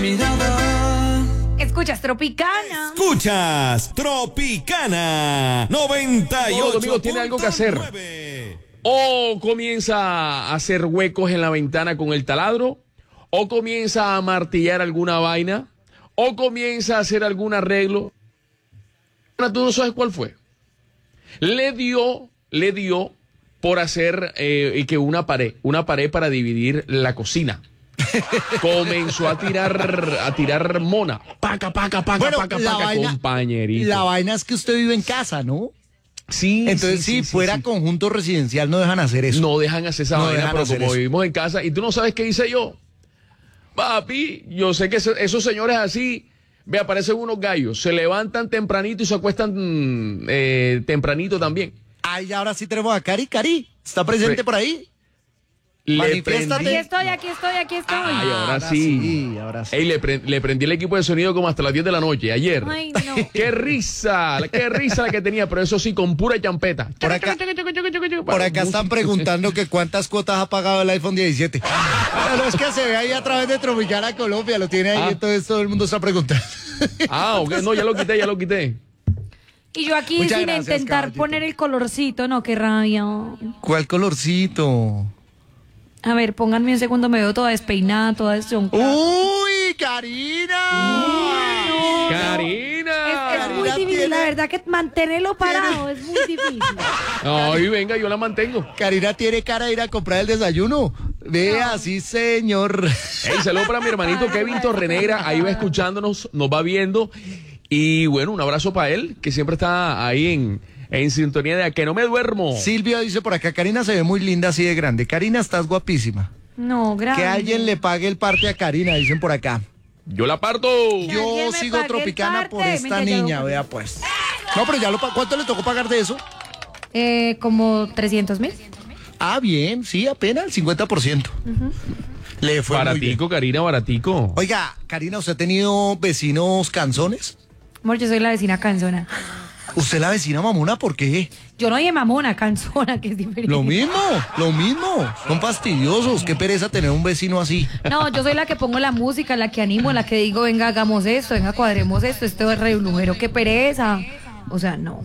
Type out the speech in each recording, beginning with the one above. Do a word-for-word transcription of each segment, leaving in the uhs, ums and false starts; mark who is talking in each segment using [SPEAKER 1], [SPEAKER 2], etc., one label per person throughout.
[SPEAKER 1] mirada.
[SPEAKER 2] Escuchas Tropicana.
[SPEAKER 3] Escuchas Tropicana noventa y ocho.
[SPEAKER 4] Todo domingo tiene algo que hacer. O comienza a hacer huecos en la ventana con el taladro, o comienza a martillar alguna vaina, o comienza a hacer algún arreglo. Ahora tú no sabes cuál fue. Le dio, le dio por hacer eh, que una pared, una pared para dividir la cocina. Comenzó a tirar, a tirar mona. Paca, paca, paca,
[SPEAKER 5] bueno,
[SPEAKER 4] paca,
[SPEAKER 5] la
[SPEAKER 4] paca,
[SPEAKER 5] vaina,
[SPEAKER 4] compañerito.
[SPEAKER 5] La vaina es que usted vive en casa, ¿no?
[SPEAKER 4] Sí.
[SPEAKER 5] Entonces,
[SPEAKER 4] sí,
[SPEAKER 5] si
[SPEAKER 4] sí,
[SPEAKER 5] fuera
[SPEAKER 4] sí,
[SPEAKER 5] conjunto residencial, no dejan hacer eso.
[SPEAKER 4] No dejan hacer esa
[SPEAKER 5] No
[SPEAKER 4] vaina,
[SPEAKER 5] dejan
[SPEAKER 4] pero
[SPEAKER 5] hacer
[SPEAKER 4] como
[SPEAKER 5] eso.
[SPEAKER 4] vivimos en casa, y tú no sabes qué hice yo. Papi, yo sé que eso- esos señores así, ve, aparecen unos gallos, se levantan tempranito y se acuestan mm, eh, tempranito también.
[SPEAKER 5] Ay, ahora sí tenemos a Cari. Cari, ¿está presente
[SPEAKER 4] Pre-
[SPEAKER 5] por ahí?
[SPEAKER 4] Le
[SPEAKER 5] Manifiéstate.
[SPEAKER 4] prendí-
[SPEAKER 2] Aquí estoy, aquí estoy, aquí estoy.
[SPEAKER 4] Ay, ahora,
[SPEAKER 5] Ahora
[SPEAKER 4] sí.
[SPEAKER 5] sí, ahora sí.
[SPEAKER 4] Ey, le, pre- le prendí el equipo de sonido como hasta las diez de la noche, ayer.
[SPEAKER 2] Ay, no.
[SPEAKER 4] ¡Qué risa! ¡Qué risa la que tenía! Pero eso sí, con pura champeta.
[SPEAKER 5] Por acá- Por acá están preguntando que cuántas cuotas ha pagado el iPhone diecisiete. Pero es que se ve ahí a través de Tropicana Colombia, lo tiene ahí,
[SPEAKER 4] Ah.
[SPEAKER 5] entonces todo el mundo está preguntando.
[SPEAKER 4] Ah, ok. No, ya lo quité, ya lo quité.
[SPEAKER 2] Y yo aquí
[SPEAKER 5] Muchas
[SPEAKER 2] sin
[SPEAKER 5] gracias,
[SPEAKER 2] intentar
[SPEAKER 5] caballito.
[SPEAKER 2] poner el colorcito, no, qué rabia.
[SPEAKER 5] ¿Cuál colorcito?
[SPEAKER 2] A ver, pónganme un segundo, me veo toda despeinada, toda destruncada.
[SPEAKER 5] ¡Uy, Karina!
[SPEAKER 4] ¡Karina!
[SPEAKER 2] Es, es muy
[SPEAKER 5] Karina
[SPEAKER 2] difícil,
[SPEAKER 5] tiene-
[SPEAKER 2] la verdad que mantenerlo parado es muy difícil.
[SPEAKER 4] Ay, venga, yo la mantengo.
[SPEAKER 5] Karina tiene cara de ir a comprar el desayuno. Vea, sí, señor.
[SPEAKER 4] Hey, saludo para mi hermanito Kevin Torrenegra, ahí va escuchándonos, nos va viendo. Y bueno, un abrazo para él, que siempre está ahí en, en sintonía de A Que No Me Duermo.
[SPEAKER 5] Silvia dice por acá, Karina se ve muy linda así de grande. Karina, estás guapísima.
[SPEAKER 2] No, gracias.
[SPEAKER 5] Que alguien le pague el parte a Karina, dicen por acá.
[SPEAKER 4] Yo la parto.
[SPEAKER 2] alguien
[SPEAKER 5] Yo
[SPEAKER 2] me
[SPEAKER 5] sigo
[SPEAKER 2] pague el
[SPEAKER 5] Tropicana
[SPEAKER 2] parte.
[SPEAKER 5] por esta
[SPEAKER 2] Mira, ya lo
[SPEAKER 5] niña,
[SPEAKER 2] pagué.
[SPEAKER 5] vea pues. No, pero ya lo pa- ¿cuánto le tocó pagar de eso?
[SPEAKER 2] Eh, como trescientos mil.
[SPEAKER 5] Ah, bien, sí, apenas el cincuenta por ciento. Le fue muy bien.
[SPEAKER 4] Baratico, Karina, baratico.
[SPEAKER 5] Oiga, Karina, ¿usted ha tenido vecinos canzones?
[SPEAKER 2] Amor, yo soy la vecina canzona.
[SPEAKER 5] ¿Usted la vecina mamona por qué?
[SPEAKER 2] Yo no oye mamona, canzona, que es diferente.
[SPEAKER 5] Lo mismo, lo mismo. Son fastidiosos. Qué pereza tener un vecino así.
[SPEAKER 2] No, yo soy la que pongo la música, la que animo, la que digo, venga, hagamos esto, venga, cuadremos esto, esto es re blujero, qué pereza. O sea, no.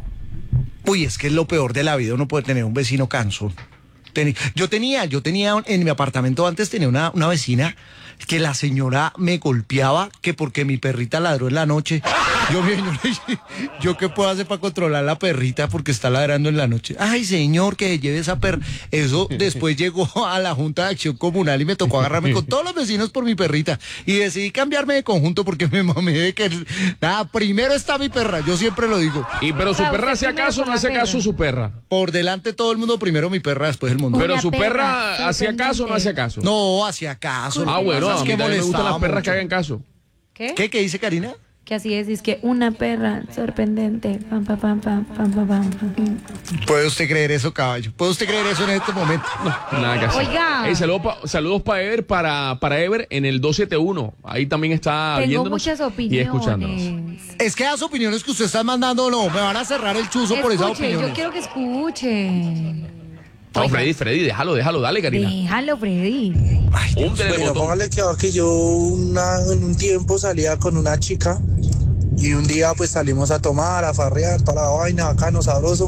[SPEAKER 5] Uy, es que es lo peor de la vida, uno puede tener un vecino cansón. Teni- Yo tenía, yo tenía en mi apartamento antes tenía una, una vecina que la señora me golpeaba que porque mi perrita ladró en la noche. Yo, mi señora, ¿yo qué puedo hacer para controlar la perrita porque está ladrando en la noche? Ay, señor, que lleve esa perra. Eso después llegó a la Junta de Acción Comunal y me tocó agarrarme con todos los vecinos por mi perrita. Y decidí cambiarme de conjunto porque me mamé de que, nada, primero está mi perra, yo siempre lo digo.
[SPEAKER 4] Y pero su
[SPEAKER 2] O sea,
[SPEAKER 4] perra
[SPEAKER 2] usted
[SPEAKER 4] hacía
[SPEAKER 2] primero
[SPEAKER 4] caso o
[SPEAKER 2] con
[SPEAKER 4] no
[SPEAKER 2] la
[SPEAKER 4] hacía
[SPEAKER 2] perra.
[SPEAKER 4] caso su perra.
[SPEAKER 5] Por delante todo el mundo, primero mi perra, después el mundo.
[SPEAKER 4] Pero
[SPEAKER 2] Una
[SPEAKER 4] su
[SPEAKER 2] perra
[SPEAKER 4] perra hacía caso o no hacía caso.
[SPEAKER 5] No, hacía caso.
[SPEAKER 4] Ah, bueno,
[SPEAKER 5] Cosas
[SPEAKER 4] a mí
[SPEAKER 5] que
[SPEAKER 4] también me gustan las
[SPEAKER 5] molestaban
[SPEAKER 4] perras
[SPEAKER 5] mucho.
[SPEAKER 4] que hagan caso.
[SPEAKER 2] ¿Qué?
[SPEAKER 5] ¿Qué? ¿Qué dice Karina?
[SPEAKER 2] Que así es, es que una perra sorprendente. Pam, pam, pam, pam, pam, pam, pam.
[SPEAKER 5] ¿Puede usted creer eso, caballo? ¿Puede usted creer eso en este momento?
[SPEAKER 4] Nada que hacer.
[SPEAKER 2] Oiga.
[SPEAKER 4] Ey, saludos pa- saludos para Ever, para, para Ever en el dos siete uno. Ahí también está
[SPEAKER 2] Tengo
[SPEAKER 4] viéndonos
[SPEAKER 2] muchas
[SPEAKER 4] y escuchándonos.
[SPEAKER 2] opiniones.
[SPEAKER 5] Es que las opiniones que usted está mandando, no, me van a cerrar el chuzo por esas
[SPEAKER 2] Escuche,
[SPEAKER 5] opiniones.
[SPEAKER 2] yo quiero que escuche.
[SPEAKER 4] No, Freddy, Freddy, déjalo, déjalo, dale, Karina.
[SPEAKER 2] Déjalo, Freddy.
[SPEAKER 5] Ay, Dios.
[SPEAKER 4] Húndele el
[SPEAKER 6] Bueno,
[SPEAKER 4] botón.
[SPEAKER 6] póngale que ahora que yo una- en un tiempo salía con una chica y un día pues salimos a tomar, a farrear, toda la vaina, bacano, sabroso.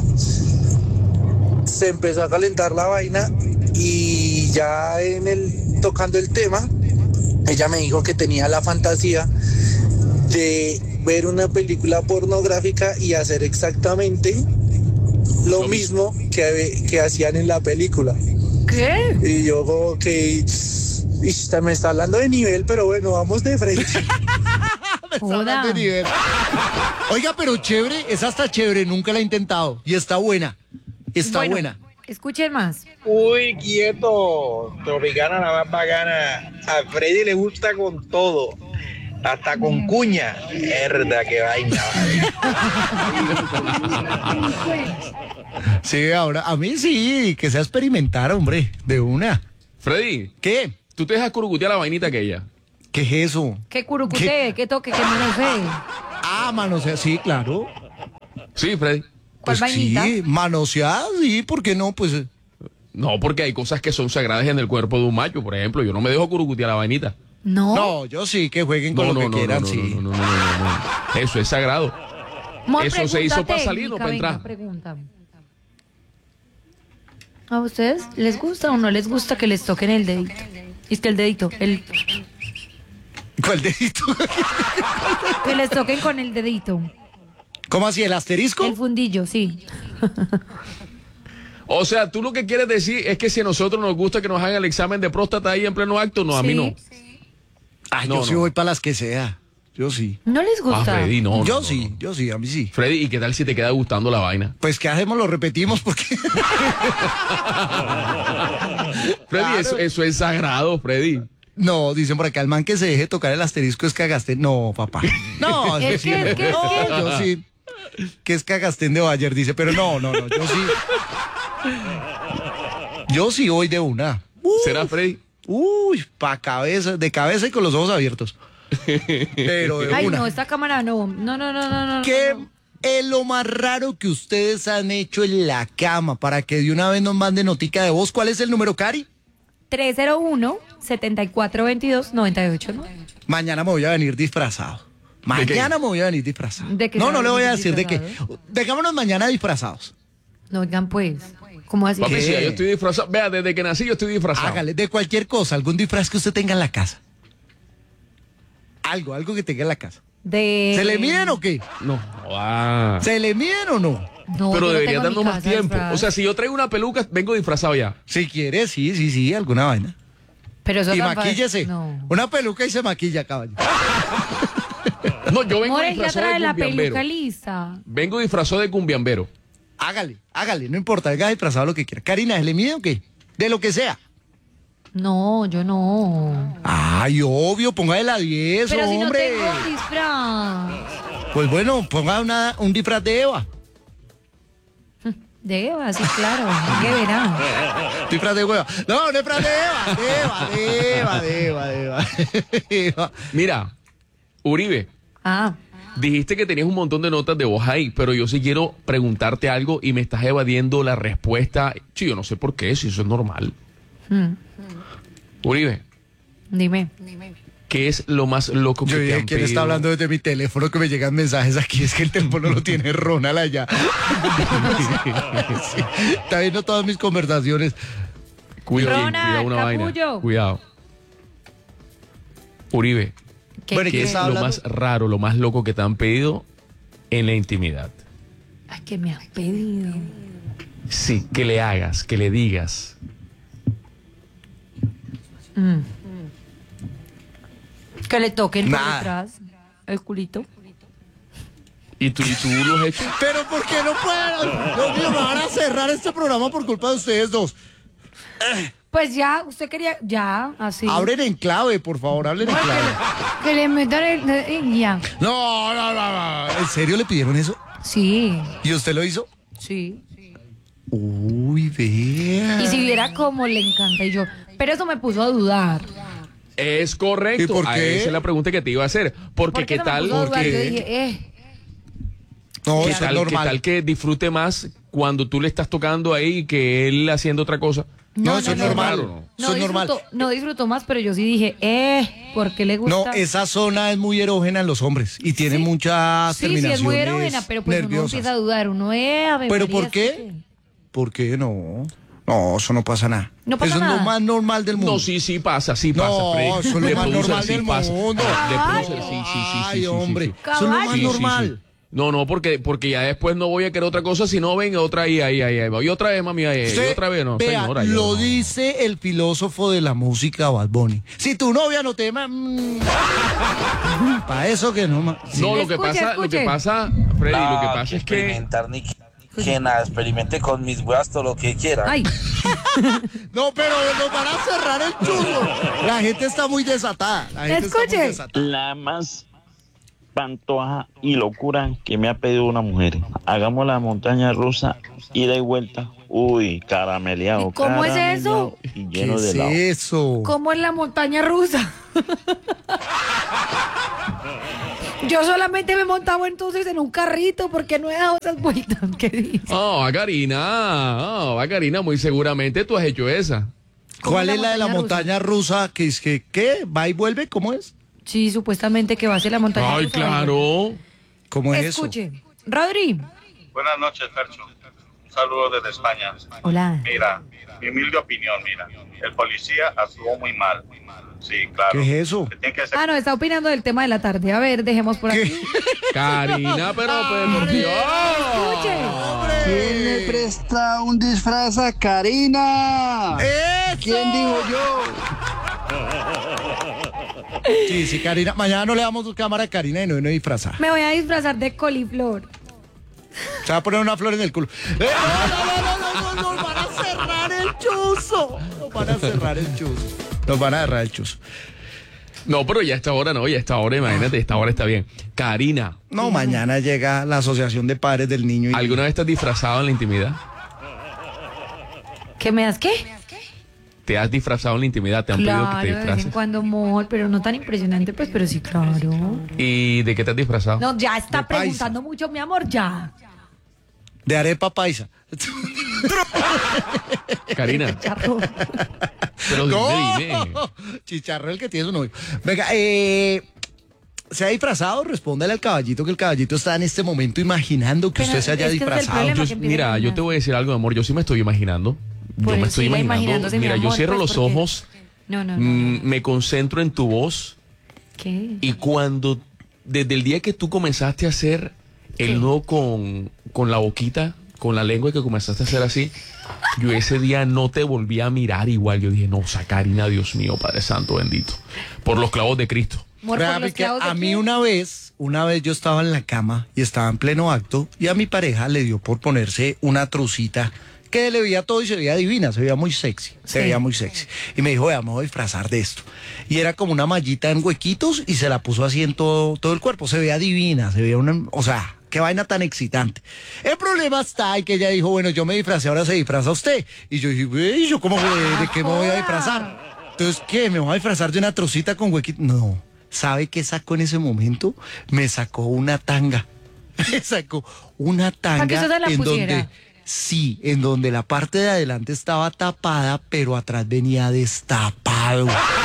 [SPEAKER 6] Se empezó a calentar la vaina y ya en el tocando el tema, ella me dijo que tenía la fantasía de ver una película pornográfica y hacer exactamente lo,
[SPEAKER 4] Lo
[SPEAKER 6] mismo que, que hacían en la película.
[SPEAKER 2] ¿Qué?
[SPEAKER 6] Y yo como que ish, me está hablando de nivel, pero bueno, vamos de frente.
[SPEAKER 5] Me está
[SPEAKER 2] Joda.
[SPEAKER 5] hablando de nivel. Oiga, pero chévere, esa está chévere, nunca la he intentado. Y está buena, está
[SPEAKER 2] Bueno,
[SPEAKER 5] buena.
[SPEAKER 2] Escuchen más.
[SPEAKER 7] Uy, quieto. Tropicana la más bacana. A Freddy le gusta con todo. Hasta con cuña. Herda, qué vaina.
[SPEAKER 5] Sí, ahora, a mí sí, que sea experimentar, hombre, de una.
[SPEAKER 4] Freddy,
[SPEAKER 5] ¿Qué?
[SPEAKER 4] tú te dejas curucutear la vainita aquella.
[SPEAKER 5] ¿Qué es eso?
[SPEAKER 2] ¿Qué curucuté? ¿Qué toque? ¿Qué manosee?
[SPEAKER 5] Ah, manosear, sí, claro.
[SPEAKER 4] Sí, Freddy.
[SPEAKER 2] ¿Cuál
[SPEAKER 5] Pues
[SPEAKER 2] vainita?
[SPEAKER 5] sí, manosear, sí, ¿por qué no? Pues
[SPEAKER 4] No, porque hay cosas que son sagradas en el cuerpo de un macho, por ejemplo. Yo no me dejo curucutear la vainita.
[SPEAKER 2] No.
[SPEAKER 5] No, yo sí, que jueguen con
[SPEAKER 4] No,
[SPEAKER 5] lo
[SPEAKER 4] no,
[SPEAKER 5] que
[SPEAKER 4] no,
[SPEAKER 5] quieran,
[SPEAKER 4] no, no,
[SPEAKER 5] sí.
[SPEAKER 4] no, no, no, no, no. Eso es sagrado.
[SPEAKER 2] Mo-
[SPEAKER 4] Eso se
[SPEAKER 2] pregunta
[SPEAKER 4] hizo para salir, no
[SPEAKER 2] técnica,
[SPEAKER 4] para
[SPEAKER 2] venga,
[SPEAKER 4] entrar.
[SPEAKER 2] pregunta. ¿A ustedes les gusta o no les gusta que les toquen el dedito? Es que el dedito, el
[SPEAKER 5] ¿Cuál dedito?
[SPEAKER 2] que les toquen con el dedito.
[SPEAKER 5] ¿Cómo así, el asterisco?
[SPEAKER 2] El fundillo, sí.
[SPEAKER 4] O sea, tú lo que quieres decir es que si a nosotros nos gusta que nos hagan el examen de próstata ahí en pleno acto, no, a mí
[SPEAKER 2] Sí.
[SPEAKER 4] no.
[SPEAKER 5] Ah,
[SPEAKER 4] No,
[SPEAKER 5] yo sí
[SPEAKER 4] no.
[SPEAKER 5] voy para las que sea. Yo sí.
[SPEAKER 2] ¿No les
[SPEAKER 4] Ah,
[SPEAKER 2] gusta?
[SPEAKER 4] Freddy, no.
[SPEAKER 5] yo
[SPEAKER 4] no, no,
[SPEAKER 5] sí,
[SPEAKER 4] no.
[SPEAKER 5] yo sí, a mí sí.
[SPEAKER 4] Freddy, ¿y qué tal si te queda gustando la vaina?
[SPEAKER 5] Pues, ¿qué hacemos? Lo repetimos porque...
[SPEAKER 4] Freddy,
[SPEAKER 5] Claro.
[SPEAKER 4] eso, eso es sagrado, Freddy.
[SPEAKER 5] No, dicen por acá, el man que se deje tocar el asterisco es cagastén. No, papá. No,
[SPEAKER 2] Es
[SPEAKER 5] eso sí,
[SPEAKER 2] que-
[SPEAKER 5] no.
[SPEAKER 2] es que-
[SPEAKER 5] No,
[SPEAKER 2] es que-
[SPEAKER 5] yo sí. Que es cagastén de Bayer, dice, pero no, no, no, yo sí. Yo sí voy de una.
[SPEAKER 4] ¿Será, Freddy?
[SPEAKER 5] Uy, pa' cabeza, de cabeza y con los ojos abiertos. Pero de
[SPEAKER 2] Ay,
[SPEAKER 5] una.
[SPEAKER 2] no, esta cámara no. No, no, no, no, no.
[SPEAKER 5] ¿Qué
[SPEAKER 2] no.
[SPEAKER 5] es lo más raro que ustedes han hecho en la cama para que de una vez nos manden notica de voz? ¿Cuál es el número, Cari?
[SPEAKER 2] tres cero uno, siete cuatro dos dos, nueve ocho, ¿no?
[SPEAKER 5] Mañana me voy a venir disfrazado. Mañana me voy a venir disfrazado.
[SPEAKER 2] ¿De qué
[SPEAKER 5] no,
[SPEAKER 2] se
[SPEAKER 5] no
[SPEAKER 2] va
[SPEAKER 5] le
[SPEAKER 2] a
[SPEAKER 5] voy a
[SPEAKER 2] venir
[SPEAKER 5] decir de qué.
[SPEAKER 2] disfrazado?
[SPEAKER 5] Dejámonos mañana disfrazados.
[SPEAKER 2] No, oigan, pues. ¿Cómo así?
[SPEAKER 4] Papi,
[SPEAKER 5] ¿Qué?
[SPEAKER 4] sí, yo estoy disfrazado. Vea, desde que nací yo estoy disfrazado.
[SPEAKER 5] Hágale, de cualquier cosa, algún disfraz que usted tenga en la casa. Algo, algo que tenga en la casa.
[SPEAKER 2] De...
[SPEAKER 5] ¿Se le miden o qué?
[SPEAKER 4] No. Ah.
[SPEAKER 5] ¿Se le miden o no?
[SPEAKER 2] No,
[SPEAKER 4] Pero
[SPEAKER 2] yo no
[SPEAKER 4] debería
[SPEAKER 2] tengo en mi
[SPEAKER 4] darnos más
[SPEAKER 2] casa
[SPEAKER 4] tiempo.
[SPEAKER 2] disfraz.
[SPEAKER 4] O sea, si yo traigo una peluca, vengo disfrazado ya.
[SPEAKER 5] Si quiere, sí, sí, sí, alguna vaina.
[SPEAKER 2] Pero eso
[SPEAKER 5] Y
[SPEAKER 2] tan fácil-
[SPEAKER 5] maquíllese.
[SPEAKER 2] No.
[SPEAKER 5] Una peluca y se maquilla, caballo.
[SPEAKER 4] No, yo vengo
[SPEAKER 2] More, ya
[SPEAKER 4] disfrazado
[SPEAKER 2] trae
[SPEAKER 4] de
[SPEAKER 2] la
[SPEAKER 4] cumbiambero.
[SPEAKER 2] peluca lista.
[SPEAKER 4] Vengo disfrazado de cumbiambero.
[SPEAKER 5] Hágale, hágale, no importa, haga disfrazado lo que quiera. Karina, ¿se le mide o qué? De lo que sea.
[SPEAKER 2] No, yo no.
[SPEAKER 5] Ay, obvio, póngale la diez,
[SPEAKER 2] Pero si no
[SPEAKER 5] hombre.
[SPEAKER 2] tengo disfraz.
[SPEAKER 5] Pues bueno, ponga una, un disfraz de Eva.
[SPEAKER 2] De Eva, sí, claro. ¿Qué verá?
[SPEAKER 5] Disfraz de hueva. No, un disfraz de Eva. De Eva, de Eva, de Eva, de Eva. Eva.
[SPEAKER 4] Mira, Uribe,
[SPEAKER 2] Ah,
[SPEAKER 4] dijiste que tenías un montón de notas de voz ahí, pero yo sí quiero preguntarte algo y me estás evadiendo la respuesta. Sí, yo no sé por qué, si eso es normal.
[SPEAKER 2] mm,
[SPEAKER 4] Uribe,
[SPEAKER 2] dime.
[SPEAKER 4] ¿qué es lo más loco que
[SPEAKER 5] Yo
[SPEAKER 4] te
[SPEAKER 5] dije,
[SPEAKER 4] han
[SPEAKER 5] ¿quién
[SPEAKER 4] pedido?
[SPEAKER 5] está hablando desde mi teléfono que me llegan mensajes aquí? Es que el teléfono lo tiene Ronald allá. Sí, está viendo todas mis conversaciones.
[SPEAKER 4] Cuidado,
[SPEAKER 2] Ronald,
[SPEAKER 4] cuidado una vaina.
[SPEAKER 2] capullo.
[SPEAKER 4] Cuidado. Uribe,
[SPEAKER 2] ¿Qué,
[SPEAKER 5] Bueno, ¿y
[SPEAKER 4] ¿qué
[SPEAKER 5] qué
[SPEAKER 4] es
[SPEAKER 5] está
[SPEAKER 4] lo
[SPEAKER 5] hablando?
[SPEAKER 4] más raro, lo más loco que te han pedido en la intimidad?
[SPEAKER 2] Ay, ¿qué me has pedido?
[SPEAKER 4] Sí, que le hagas, que le digas.
[SPEAKER 2] Mm. Que le toquen por
[SPEAKER 5] Nada.
[SPEAKER 2] detrás el culito.
[SPEAKER 4] ¿Y tú, y tú lo has hecho?
[SPEAKER 5] Pero ¿por qué no pueden? Dios mío, me van a cerrar este programa por culpa de ustedes dos.
[SPEAKER 2] Pues ya, usted quería, ya, así.
[SPEAKER 5] Abren en clave, por favor, hablen en
[SPEAKER 2] Ay,
[SPEAKER 5] clave.
[SPEAKER 2] que, le, que le metan el, el- ya.
[SPEAKER 5] No, no, no, no. ¿En serio le pidieron eso?
[SPEAKER 2] Sí,
[SPEAKER 5] ¿Y usted lo hizo?
[SPEAKER 2] sí.
[SPEAKER 5] Uy, vea.
[SPEAKER 2] Y si viera cómo le encanta y yo. Pero eso me puso a dudar.
[SPEAKER 4] Es correcto.
[SPEAKER 5] ¿Y por
[SPEAKER 4] Ah,
[SPEAKER 5] qué?
[SPEAKER 4] Esa es la pregunta que te iba a hacer. Porque
[SPEAKER 2] ¿Por
[SPEAKER 4] qué
[SPEAKER 2] no me
[SPEAKER 4] tal,
[SPEAKER 2] puso a dudar?
[SPEAKER 5] ¿Por
[SPEAKER 2] Yo
[SPEAKER 5] qué?
[SPEAKER 2] dije, eh.
[SPEAKER 5] No,
[SPEAKER 4] qué
[SPEAKER 5] eso
[SPEAKER 4] tal,
[SPEAKER 5] es
[SPEAKER 4] qué
[SPEAKER 5] normal.
[SPEAKER 4] tal que disfrute más cuando tú le estás tocando ahí que él haciendo otra cosa.
[SPEAKER 5] No, eso es normal.
[SPEAKER 4] no.
[SPEAKER 5] Eso es normal.
[SPEAKER 2] disfrutó, no disfrutó más, pero yo sí dije, eh, ¿por qué le gusta?
[SPEAKER 5] No, esa zona es muy erógena en los hombres y tiene
[SPEAKER 2] Sí.
[SPEAKER 5] muchas
[SPEAKER 2] Sí, sí,
[SPEAKER 5] terminaciones
[SPEAKER 2] es muy erógena, pero pues uno
[SPEAKER 5] nerviosas.
[SPEAKER 2] empieza a dudar. Uno, eh, Ave
[SPEAKER 5] ¿Pero
[SPEAKER 2] María,
[SPEAKER 5] por
[SPEAKER 2] ¿esto
[SPEAKER 5] qué? ¿Por qué no? No, eso no pasa nada.
[SPEAKER 2] No pasa
[SPEAKER 5] eso es
[SPEAKER 2] nada.
[SPEAKER 5] lo más normal del mundo.
[SPEAKER 4] No, sí, sí pasa, sí pasa,
[SPEAKER 5] No,
[SPEAKER 4] Freddy.
[SPEAKER 5] eso es lo
[SPEAKER 4] De
[SPEAKER 5] más
[SPEAKER 4] producer,
[SPEAKER 5] normal
[SPEAKER 4] sí
[SPEAKER 5] del
[SPEAKER 4] pasa.
[SPEAKER 5] mundo.
[SPEAKER 4] De
[SPEAKER 2] Caballo.
[SPEAKER 4] producer, sí, sí, sí, sí,
[SPEAKER 5] Ay,
[SPEAKER 4] sí, sí,
[SPEAKER 5] hombre,
[SPEAKER 4] sí.
[SPEAKER 5] eso es lo más
[SPEAKER 2] Caballo.
[SPEAKER 4] Sí, sí,
[SPEAKER 5] normal.
[SPEAKER 4] sí. No, no, porque, porque ya después no voy a querer otra cosa, si no venga otra ahí, ahí, ahí, ahí. Y otra vez, mami, ahí, ahí, y
[SPEAKER 5] Usted,
[SPEAKER 4] otra vez, no,
[SPEAKER 5] vea,
[SPEAKER 4] señora. yo
[SPEAKER 5] lo
[SPEAKER 4] no.
[SPEAKER 5] dice el filósofo de la música, Bad Bunny. Si tu novia no te ama, para eso que no. ma- sí.
[SPEAKER 4] No, lo que
[SPEAKER 2] Escuche,
[SPEAKER 4] pasa, lo
[SPEAKER 2] escuche.
[SPEAKER 4] que pasa, Freddy, lo que
[SPEAKER 7] No,
[SPEAKER 4] pasa es que
[SPEAKER 7] experimentar ni que nada, experimente con mis weas todo lo que quiera.
[SPEAKER 2] Ay,
[SPEAKER 5] No, pero nos van a cerrar el churro. La gente está muy desatada. La gente está muy
[SPEAKER 2] Escuche.
[SPEAKER 5] desatada.
[SPEAKER 1] La más pantoja y locura que me ha pedido una mujer. Hagamos la montaña rusa, ida y vuelta. Uy, carameleado.
[SPEAKER 2] ¿Y cómo es
[SPEAKER 1] carameleado
[SPEAKER 2] eso?
[SPEAKER 1] Y
[SPEAKER 5] ¿Qué
[SPEAKER 1] lleno de
[SPEAKER 5] es
[SPEAKER 1] helado.
[SPEAKER 5] eso?
[SPEAKER 2] ¿cómo es la montaña rusa? Yo solamente me montaba entonces en un carrito porque no he dado esas vueltas. ¿Qué dices?
[SPEAKER 4] Oh, Karina, oh, Karina, muy seguramente tú has hecho esa.
[SPEAKER 2] ¿Cómo
[SPEAKER 5] ¿Cuál
[SPEAKER 2] la
[SPEAKER 5] es la de la
[SPEAKER 2] montaña
[SPEAKER 5] montaña rusa? Que es que, ¿qué? ¿Va y vuelve? ¿Cómo es?
[SPEAKER 2] Sí, supuestamente que va a ser la montaña
[SPEAKER 4] Ay,
[SPEAKER 2] rusa.
[SPEAKER 4] claro.
[SPEAKER 5] ¿Cómo es eso?
[SPEAKER 2] Escuche. Rodri.
[SPEAKER 8] Buenas noches, Fercho. Un saludo desde España.
[SPEAKER 2] Hola.
[SPEAKER 8] Mira, mi humilde opinión, mira. El policía actuó muy mal. Sí, claro.
[SPEAKER 5] ¿Qué es eso?
[SPEAKER 8] Se tiene que hacer-
[SPEAKER 2] Ah, no, está opinando del tema de la tarde. A ver, dejemos por aquí.
[SPEAKER 4] Karina, pero, pero por Dios.
[SPEAKER 2] Escuche.
[SPEAKER 9] ¿Quién le presta un disfraz a Karina?
[SPEAKER 5] ¡Eso!
[SPEAKER 9] ¿Quién dijo yo?
[SPEAKER 5] Sí, sí, Karina. Mañana no le damos cámara a Karina y no viene disfrazada.
[SPEAKER 2] Me voy a disfrazar de coliflor.
[SPEAKER 5] Se va a poner una flor en el culo. ¡Eh, no, no, no, no, no, no! ¡Nos van a cerrar el chuzo! Nos van a cerrar el chuzo. Nos van a cerrar el chuzo.
[SPEAKER 4] No, pero ya a esta hora no, ya a esta hora, imagínate, esta hora está bien. Karina,
[SPEAKER 5] No, mañana llega la Asociación de Padres del Niño. Y...
[SPEAKER 4] ¿alguna vez te has disfrazado en la intimidad?
[SPEAKER 2] ¿Qué me das qué?
[SPEAKER 4] ¿Te has disfrazado en la intimidad? ¿Te han pedido que
[SPEAKER 2] Claro,
[SPEAKER 4] te
[SPEAKER 2] de vez en
[SPEAKER 4] disfraces?
[SPEAKER 2] cuando, amor, pero no tan impresionante, pues, pero sí, claro.
[SPEAKER 4] ¿Y de qué te has disfrazado?
[SPEAKER 2] No, ya está
[SPEAKER 5] De paisa.
[SPEAKER 2] preguntando mucho, mi amor, ya.
[SPEAKER 5] De arepa paisa.
[SPEAKER 4] Karina,
[SPEAKER 2] Charro.
[SPEAKER 4] pero dime, dime.
[SPEAKER 5] Chicharro el que tiene su novio. Venga, eh... ¿se ha disfrazado? Respóndale al caballito que el caballito está en este momento imaginando que
[SPEAKER 2] Pero
[SPEAKER 5] usted se haya
[SPEAKER 2] es que ese es el
[SPEAKER 5] disfrazado.
[SPEAKER 2] problema.
[SPEAKER 4] Yo-
[SPEAKER 2] que empiece a
[SPEAKER 4] mira, yo
[SPEAKER 2] imaginar.
[SPEAKER 4] te voy a decir algo, amor. Yo sí me estoy imaginando. Yo
[SPEAKER 2] Pues
[SPEAKER 4] me estoy
[SPEAKER 2] siga
[SPEAKER 4] imaginando.
[SPEAKER 2] imaginándose, mi
[SPEAKER 4] Mira, yo
[SPEAKER 2] amor,
[SPEAKER 4] cierro
[SPEAKER 2] pues,
[SPEAKER 4] los
[SPEAKER 2] porque-
[SPEAKER 4] ojos,
[SPEAKER 2] No, no, no.
[SPEAKER 4] mm, me concentro en tu voz
[SPEAKER 2] ¿Qué?
[SPEAKER 4] y cuando, desde el día que tú comenzaste a hacer el
[SPEAKER 2] ¿Qué?
[SPEAKER 4] nudo con, con la boquita, con la lengua que comenzaste a hacer así, yo ese día no te volví a mirar igual. Yo dije, no, Karina, Dios mío, Padre Santo bendito, por los clavos de Cristo.
[SPEAKER 2] Amor,
[SPEAKER 5] Vea,
[SPEAKER 2] por los
[SPEAKER 5] porque
[SPEAKER 2] clavos de
[SPEAKER 5] a mí
[SPEAKER 2] quién?
[SPEAKER 5] una vez, una vez yo estaba en la cama y estaba en pleno acto y a mi pareja le dio por ponerse una trucita que le veía todo y se veía divina, se veía muy sexy, se
[SPEAKER 2] Sí.
[SPEAKER 5] veía muy sexy. Y me dijo, vea, me voy a disfrazar de esto. Y era como una mallita en huequitos y se la puso así en todo, todo el cuerpo, se veía divina, se veía una, o sea, qué vaina tan excitante. El problema está en que ella dijo, bueno, yo me disfracé, ahora se disfraza usted. Y yo dije, "Güey, ¿y yo cómo, de, de qué me voy a disfrazar? Entonces, ¿qué? ¿Me voy a disfrazar de una trucita con huequitos? No. ¿Sabe qué sacó en ese momento? Me sacó una tanga. Me sacó una tanga
[SPEAKER 2] ¿Para que usted se la
[SPEAKER 5] en
[SPEAKER 2] pusiera?
[SPEAKER 5] donde, sí, en donde la parte de adelante estaba tapada, pero atrás venía destapado.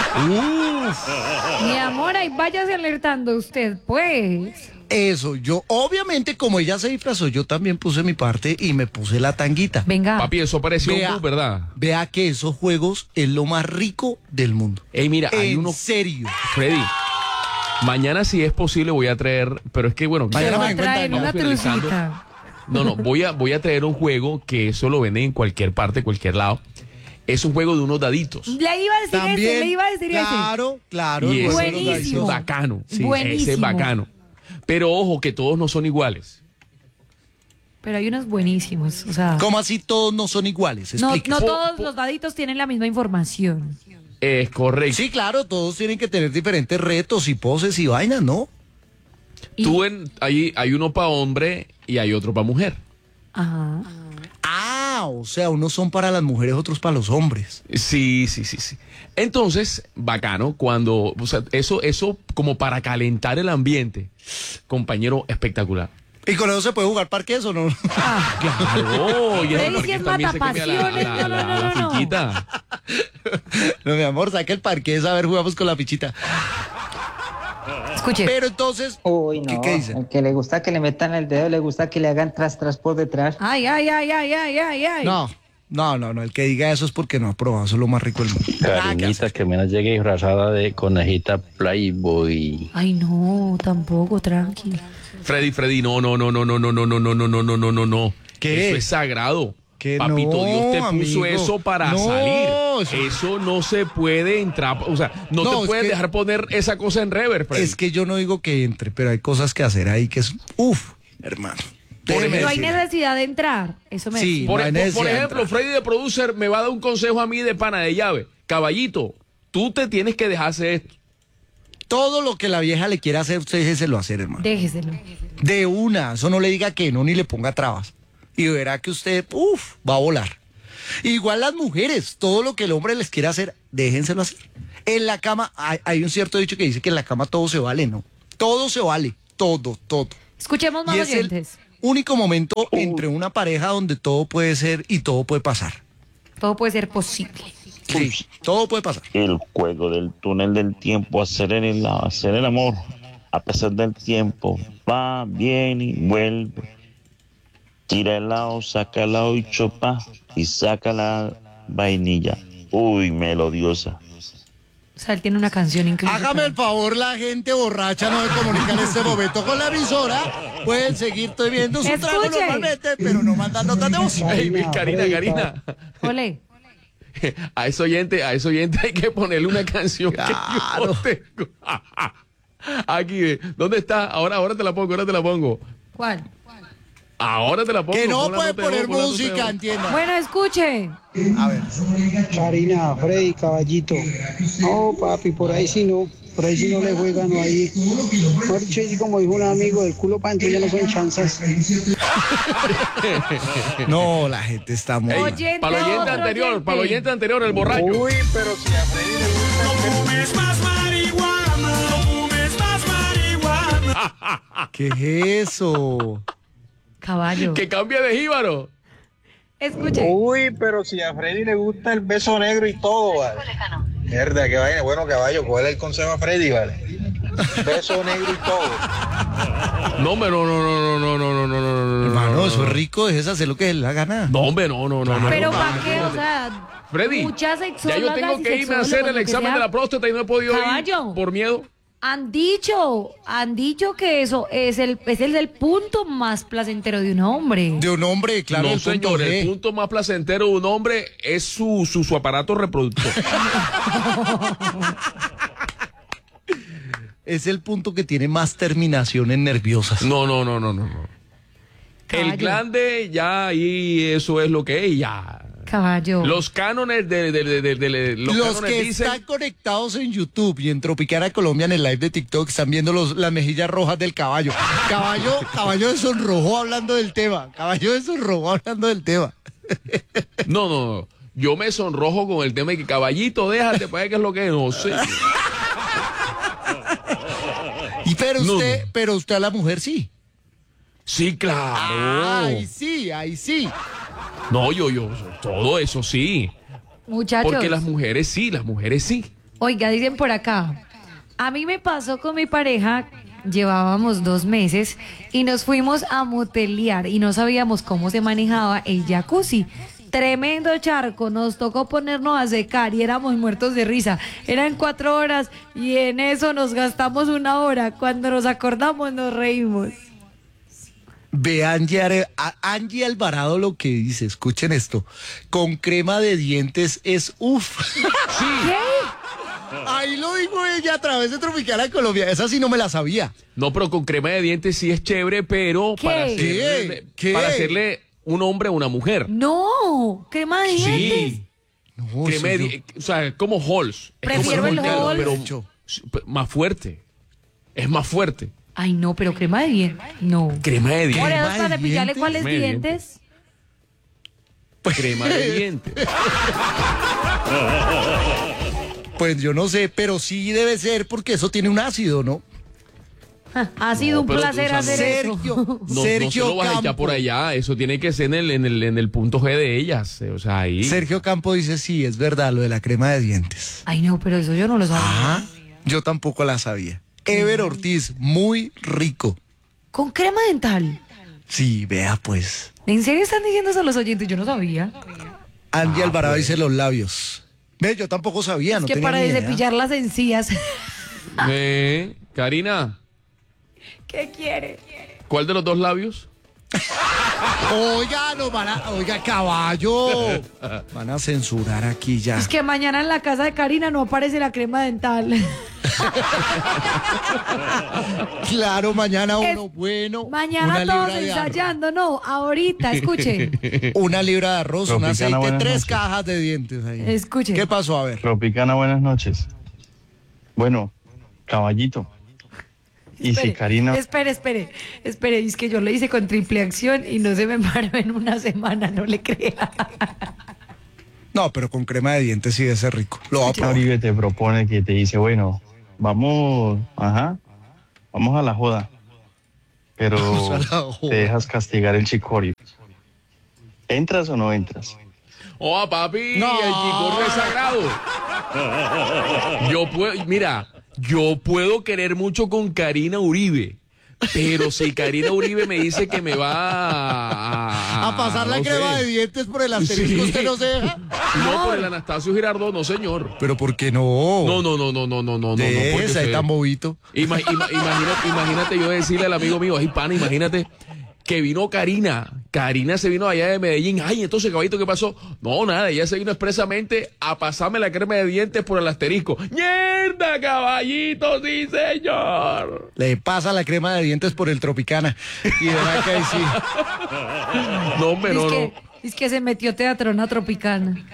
[SPEAKER 5] Uf.
[SPEAKER 2] Mi amor, ahí váyase alertando usted, pues.
[SPEAKER 5] Eso, yo, obviamente, como ella se disfrazó, yo también puse mi parte y me puse la tanguita.
[SPEAKER 2] Venga.
[SPEAKER 4] Papi, eso pareció
[SPEAKER 5] Vea.
[SPEAKER 4] un bus, ¿verdad?
[SPEAKER 5] Vea que esos juegos es lo más rico del mundo.
[SPEAKER 4] Ey, mira, hay
[SPEAKER 5] En
[SPEAKER 4] uno,
[SPEAKER 5] serio.
[SPEAKER 4] Freddy. Mañana, si es posible, voy a traer, pero es que bueno,
[SPEAKER 2] Se
[SPEAKER 5] Mañana
[SPEAKER 2] va
[SPEAKER 5] me
[SPEAKER 2] a
[SPEAKER 5] cuentan,
[SPEAKER 2] traer
[SPEAKER 5] ¿no?
[SPEAKER 2] una
[SPEAKER 4] Finalizando.
[SPEAKER 2] trucita.
[SPEAKER 4] No, no, voy a, voy a traer un juego que eso lo venden en cualquier parte, cualquier lado. Es un juego de unos daditos.
[SPEAKER 2] Le iba a decir
[SPEAKER 5] También,
[SPEAKER 2] ese, le iba a decir
[SPEAKER 5] claro, claro.
[SPEAKER 4] Y
[SPEAKER 5] el
[SPEAKER 4] ese,
[SPEAKER 5] juego de los
[SPEAKER 4] ese es
[SPEAKER 2] Buenísimo.
[SPEAKER 5] daditos.
[SPEAKER 4] bacano.
[SPEAKER 2] Sí.
[SPEAKER 4] Ese
[SPEAKER 2] Buenísimo.
[SPEAKER 4] es bacano. Pero ojo, que todos no son iguales.
[SPEAKER 2] ese. Pero hay unos buenísimos, o sea.
[SPEAKER 5] ¿Cómo así todos no son iguales?
[SPEAKER 2] No,
[SPEAKER 5] Explíquese.
[SPEAKER 2] no
[SPEAKER 4] Po-
[SPEAKER 2] todos
[SPEAKER 4] po-
[SPEAKER 2] los daditos tienen la misma información.
[SPEAKER 4] Es correcto.
[SPEAKER 5] Sí, claro, todos tienen que tener diferentes retos y poses y vainas, ¿no?
[SPEAKER 2] Y-
[SPEAKER 4] Tú en, hay, hay uno para hombre y hay otro para mujer.
[SPEAKER 2] Ajá.
[SPEAKER 5] Ah, o sea, unos son para las mujeres, otros para los hombres.
[SPEAKER 4] Sí, sí, sí, sí. Entonces, bacano, cuando, o sea, eso, eso como para calentar el ambiente, compañero, espectacular.
[SPEAKER 5] ¿Y con eso se puede jugar parques o no?
[SPEAKER 4] Claro, y en el
[SPEAKER 2] Freddy, si
[SPEAKER 4] parque
[SPEAKER 2] es
[SPEAKER 4] también se cambia la,
[SPEAKER 2] matapasiones,
[SPEAKER 4] la,
[SPEAKER 2] no, no,
[SPEAKER 4] la-
[SPEAKER 2] no,
[SPEAKER 4] la
[SPEAKER 2] no, no.
[SPEAKER 4] fichita.
[SPEAKER 5] No, mi amor, saca el parqués, a ver, jugamos con la fichita.
[SPEAKER 2] Escuche.
[SPEAKER 5] Pero entonces,
[SPEAKER 10] Uy,
[SPEAKER 5] ¿qué,
[SPEAKER 10] no.
[SPEAKER 5] qué dicen?
[SPEAKER 10] El que le gusta que le metan el dedo, le gusta que le hagan tras tras por detrás.
[SPEAKER 2] Ay, ay, ay, ay, ay, ay, ay.
[SPEAKER 5] No, no, no, no, el que diga eso es porque no ha probado, eso es lo más rico del mundo. Nada que
[SPEAKER 11] Carinita,
[SPEAKER 5] hacer.
[SPEAKER 11] que menos llegue disfrazada de conejita Playboy.
[SPEAKER 2] Ay, no, tampoco, tranqui.
[SPEAKER 4] Freddy, Freddy, no, no, no, no, no, no, no, no, no, no, no, no, no, no, no.
[SPEAKER 5] ¿Qué?
[SPEAKER 4] Eso es sagrado.
[SPEAKER 5] Que
[SPEAKER 4] Papito,
[SPEAKER 5] no,
[SPEAKER 4] Dios te puso
[SPEAKER 5] amigo.
[SPEAKER 4] eso para
[SPEAKER 5] No,
[SPEAKER 4] salir.
[SPEAKER 5] eso-
[SPEAKER 4] Eso no se puede entrar, o sea, no,
[SPEAKER 5] No,
[SPEAKER 4] te
[SPEAKER 5] es
[SPEAKER 4] puedes
[SPEAKER 5] que-
[SPEAKER 4] dejar poner esa cosa en rever, Freddy.
[SPEAKER 5] Es que yo no digo que entre, pero hay cosas que hacer ahí que es, uf, hermano.
[SPEAKER 4] Por
[SPEAKER 5] Déjeme
[SPEAKER 2] No hay
[SPEAKER 5] decirle.
[SPEAKER 2] necesidad de entrar. Eso me
[SPEAKER 5] Sí.
[SPEAKER 2] decía.
[SPEAKER 4] Por,
[SPEAKER 5] no hay
[SPEAKER 4] por- por
[SPEAKER 5] necesidad de
[SPEAKER 4] ejemplo,
[SPEAKER 5] entrar.
[SPEAKER 4] Freddy de producer me va a dar un consejo a mí de pana de llave. Caballito, tú te tienes que dejar hacer esto.
[SPEAKER 5] Todo lo que la vieja le quiera hacer, usted déjeselo hacer, hermano.
[SPEAKER 2] Déjeselo.
[SPEAKER 5] De una, eso no le diga que no ni le ponga trabas. Y verá que usted, uf, va a volar. Igual las mujeres, todo lo que el hombre les quiera hacer, déjenselo hacer. En la cama, hay, hay un cierto dicho que dice que en la cama todo se vale, ¿no? Todo se vale, todo, todo.
[SPEAKER 2] Escuchemos más
[SPEAKER 5] Y es el
[SPEAKER 2] oyentes.
[SPEAKER 5] único momento entre una pareja donde todo puede ser y todo puede pasar.
[SPEAKER 2] Todo puede ser posible.
[SPEAKER 5] Sí, todo puede pasar.
[SPEAKER 1] El juego del túnel del tiempo, hacer el, hacer el amor, a pesar del tiempo, va, viene y vuelve. Tira el lado, saca el lado y chopa, y saca la vainilla. Uy, melodiosa.
[SPEAKER 2] O sea, él tiene una canción increíble.
[SPEAKER 5] Hágame el favor, la gente borracha no se comunica en este momento con la emisora. Pueden seguir bebiendo su trago
[SPEAKER 2] Escuche.
[SPEAKER 5] normalmente, pero no mandan notas de voz.
[SPEAKER 4] Ay, mi Karina, Karina.
[SPEAKER 2] Ole.
[SPEAKER 4] A ese oyente, a ese oyente hay que ponerle una canción
[SPEAKER 5] Claro.
[SPEAKER 4] que yo tengo. Aquí, ¿dónde está? Ahora, ahora te la pongo, ahora te la pongo.
[SPEAKER 2] ¿Cuál?
[SPEAKER 4] Ahora te la pongo.
[SPEAKER 5] Que no
[SPEAKER 4] pon la
[SPEAKER 5] puede
[SPEAKER 4] nota de
[SPEAKER 5] poner
[SPEAKER 4] voz, pon la nota de
[SPEAKER 5] música,
[SPEAKER 4] voz.
[SPEAKER 5] entienda.
[SPEAKER 2] Bueno, escuche.
[SPEAKER 5] A ver.
[SPEAKER 9] Karina, Freddy, Caballito. No, papi, por ahí sí no. Por ahí sí no le juegan o ahí. Por dicho, así como dijo un amigo, del culo para adentro ya no son chanzas.
[SPEAKER 5] No, la gente está muy...
[SPEAKER 4] Ey,
[SPEAKER 2] Oyente,
[SPEAKER 4] para el oyente
[SPEAKER 2] otro
[SPEAKER 4] anterior,
[SPEAKER 2] oyente.
[SPEAKER 4] para el oyente anterior, el borracho.
[SPEAKER 7] Uy, pero si a Freddy le gusta el
[SPEAKER 3] Fumes más marihuana, fumes más marihuana.
[SPEAKER 5] ¿Qué es eso?
[SPEAKER 2] Caballo.
[SPEAKER 4] Que cambie de jíbaro.
[SPEAKER 2] Escuche.
[SPEAKER 7] Uy, pero si a Freddy le gusta el beso negro y todo, vale. Mierda, que vaina. Bueno, caballo, coge el consejo a Freddy, vale. Beso negro y todo.
[SPEAKER 4] No, hombre, no, no, no, no, no, no, no, no, no, no.
[SPEAKER 5] Hermano, eso es rico, es hacer lo que él la gana.
[SPEAKER 4] No, hombre, no, no, no. no,
[SPEAKER 2] Pero
[SPEAKER 4] no,
[SPEAKER 2] ¿para
[SPEAKER 4] no,
[SPEAKER 2] qué?
[SPEAKER 4] no,
[SPEAKER 2] O
[SPEAKER 4] no.
[SPEAKER 2] sea,
[SPEAKER 4] Freddy,
[SPEAKER 2] muchas
[SPEAKER 4] ya
[SPEAKER 2] sexólogas
[SPEAKER 4] yo tengo
[SPEAKER 2] y
[SPEAKER 4] que irme a hacer
[SPEAKER 2] sexólogos,
[SPEAKER 4] el
[SPEAKER 2] lo que
[SPEAKER 4] examen
[SPEAKER 2] sea,
[SPEAKER 4] de la próstata y no he podido
[SPEAKER 2] Caballo.
[SPEAKER 4] ir por miedo.
[SPEAKER 2] Han dicho, han dicho que eso es el, es el del punto más placentero de un hombre.
[SPEAKER 5] De un hombre, claro,
[SPEAKER 4] No,
[SPEAKER 5] el punto
[SPEAKER 4] señor,
[SPEAKER 5] G.
[SPEAKER 4] el punto más placentero de un hombre es su, su, su aparato reproductor.
[SPEAKER 5] Es el punto que tiene más terminaciones nerviosas.
[SPEAKER 4] No, no, no, no, no. no. El
[SPEAKER 2] Caballo.
[SPEAKER 4] glande, ya ahí eso es lo que es, ya.
[SPEAKER 2] Caballo.
[SPEAKER 4] Los cánones de, de, de, de- de- los,
[SPEAKER 5] Los
[SPEAKER 4] cánones
[SPEAKER 5] que
[SPEAKER 4] dicen,
[SPEAKER 5] están conectados en YouTube y en Tropicana Colombia en el live de TikTok están viendo los, las mejillas rojas del caballo. Caballo, caballo de sonrojo hablando del tema. Caballo de sonrojo hablando del tema.
[SPEAKER 4] no, no, no. Yo me sonrojo con el tema de que caballito, déjate, para ver qué es lo que es, no sé.
[SPEAKER 5] Y pero
[SPEAKER 4] No,
[SPEAKER 5] usted,
[SPEAKER 4] no.
[SPEAKER 5] pero usted a la mujer sí.
[SPEAKER 4] Sí, claro.
[SPEAKER 5] Ahí sí, ahí sí.
[SPEAKER 4] No, yo, yo, todo eso sí.
[SPEAKER 2] Muchachos.
[SPEAKER 4] Porque las mujeres sí, las mujeres sí.
[SPEAKER 2] Oiga, dicen por acá. A mí me pasó con mi pareja, llevábamos dos meses y nos fuimos a motelear y no sabíamos cómo se manejaba el jacuzzi. Tremendo charco, nos tocó ponernos a secar y éramos muertos de risa. Eran cuatro horas y en eso nos gastamos una hora. Cuando nos acordamos nos reímos.
[SPEAKER 5] Ve Angie, Are- a- Angie Alvarado lo que dice, escuchen esto. Con crema de dientes es uff.
[SPEAKER 2] ¿Qué?
[SPEAKER 5] Ahí lo dijo ella a través de Tropicana Colombia. Esa sí no me la sabía.
[SPEAKER 4] No, pero con crema de dientes sí es chévere, pero
[SPEAKER 2] ¿Qué?
[SPEAKER 4] para hacerle,
[SPEAKER 5] ¿Qué? ¿Qué?
[SPEAKER 4] para hacerle un hombre a una mujer.
[SPEAKER 2] No, crema de dientes.
[SPEAKER 4] Sí.
[SPEAKER 5] No,
[SPEAKER 4] Crema de
[SPEAKER 5] eso yo-
[SPEAKER 4] di- o sea, como Halls. Es
[SPEAKER 2] Prefiero
[SPEAKER 4] como
[SPEAKER 2] el
[SPEAKER 4] volteado,
[SPEAKER 2] Halls.
[SPEAKER 4] pero
[SPEAKER 5] Mucho.
[SPEAKER 4] más fuerte. Es más fuerte.
[SPEAKER 2] Ay, no, pero crema de dientes. No.
[SPEAKER 4] Crema de
[SPEAKER 2] Por
[SPEAKER 4] dientes.
[SPEAKER 2] eso,
[SPEAKER 5] de
[SPEAKER 2] para pillarle
[SPEAKER 5] dientes?
[SPEAKER 2] cuáles
[SPEAKER 4] Crema de
[SPEAKER 2] dientes.
[SPEAKER 4] Crema de dientes.
[SPEAKER 5] Pues yo no sé, pero sí debe ser porque eso tiene un ácido, ¿no?
[SPEAKER 2] Ha sido
[SPEAKER 4] No,
[SPEAKER 2] un
[SPEAKER 4] pero,
[SPEAKER 2] placer
[SPEAKER 4] o sea,
[SPEAKER 2] hacer
[SPEAKER 5] Sergio,
[SPEAKER 2] eso.
[SPEAKER 4] No,
[SPEAKER 5] Sergio
[SPEAKER 4] no se lo vas a echar
[SPEAKER 5] Campo.
[SPEAKER 4] por allá. Eso tiene que ser en el, en el, en el punto G de ellas. eh, O sea, ahí.
[SPEAKER 5] Sergio Campo dice, sí, es verdad, lo de la crema de dientes.
[SPEAKER 2] Ay, no, pero eso yo no lo sabía.
[SPEAKER 5] Ah, yo tampoco la sabía. Ever Ortiz, muy rico.
[SPEAKER 2] Con crema dental.
[SPEAKER 5] Sí, vea pues.
[SPEAKER 2] ¿En serio están diciendo eso los oyentes? Yo no sabía.
[SPEAKER 5] Andy
[SPEAKER 4] Ah,
[SPEAKER 5] Alvarado
[SPEAKER 4] pues.
[SPEAKER 5] dice los labios. Ve, yo tampoco sabía, no
[SPEAKER 2] Es que
[SPEAKER 5] tenía
[SPEAKER 2] para
[SPEAKER 5] ni idea.
[SPEAKER 2] cepillar las encías.
[SPEAKER 4] Eh, Karina,
[SPEAKER 2] ¿Qué quiere?
[SPEAKER 4] ¿cuál de los dos labios?
[SPEAKER 5] Oiga, no van a, oiga, caballo. Van a censurar aquí ya.
[SPEAKER 2] Es que mañana en la casa de Karina no aparece la crema dental.
[SPEAKER 5] Claro, mañana
[SPEAKER 2] Es-
[SPEAKER 5] uno bueno.
[SPEAKER 2] Mañana
[SPEAKER 5] una
[SPEAKER 2] todos
[SPEAKER 5] libra de arroz.
[SPEAKER 2] ensayando, no, ahorita, escuchen.
[SPEAKER 5] Una libra de arroz, un
[SPEAKER 1] Tropicana,
[SPEAKER 5] aceite,
[SPEAKER 1] buenas
[SPEAKER 5] tres
[SPEAKER 1] noches.
[SPEAKER 5] cajas de dientes ahí.
[SPEAKER 2] Escuchen.
[SPEAKER 5] ¿Qué pasó? A ver.
[SPEAKER 1] Tropicana, buenas noches. Bueno, caballito. Y si Karina...
[SPEAKER 2] Espere, espere, espere, es que yo le hice con triple acción y no se me paró en una semana, no le crea.
[SPEAKER 5] No, pero con crema de dientes sí debe ser rico. Lo va a probar.
[SPEAKER 1] Uribe te propone que te dice, bueno, vamos, ajá, vamos a la joda, pero
[SPEAKER 5] Vamos a la joda.
[SPEAKER 1] te dejas castigar el chicorio. ¿Entras o no entras?
[SPEAKER 4] Oh, papi,
[SPEAKER 5] No.
[SPEAKER 4] el chicorro es sagrado. Yo puedo, mira, yo puedo querer mucho con Karina Uribe. Pero si Karina Uribe me dice que me va a...
[SPEAKER 5] A pasar la
[SPEAKER 4] no
[SPEAKER 5] crema
[SPEAKER 4] sé.
[SPEAKER 5] de dientes por el asterisco,
[SPEAKER 4] Sí.
[SPEAKER 5] ¿usted no se deja?
[SPEAKER 4] No, por el Anastasio Girardot, no, señor.
[SPEAKER 5] Pero ¿por qué no?
[SPEAKER 4] No, no, no, no, no, no, no, no.
[SPEAKER 5] De
[SPEAKER 4] porque
[SPEAKER 5] esa,
[SPEAKER 4] se-
[SPEAKER 5] es tan bobito.
[SPEAKER 4] Ima- ima- imagínate, imagínate yo decirle al amigo mío, ay, pana, imagínate que vino Karina. Karina se vino allá de Medellín. Ay, entonces, caballito, ¿qué pasó? No, nada, ella se vino expresamente a pasarme la crema de dientes por el asterisco. ¡Mierda, caballito! ¡Sí, señor!
[SPEAKER 5] Le pasa la crema de dientes por el Tropicana. Y verá que ahí sí.
[SPEAKER 4] No, hombre, no,
[SPEAKER 2] es,
[SPEAKER 4] no.
[SPEAKER 2] que, es que se metió teatrona tropicana.